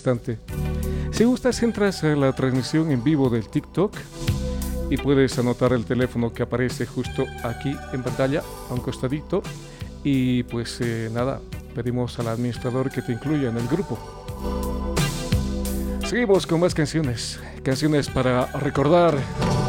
instante. Si gustas, entras a la transmisión en vivo del TikTok y puedes anotar el teléfono que aparece justo aquí en pantalla, a un costadito. Y pues nada, pedimos al administrador que te incluya en el grupo. Seguimos con más canciones para recordar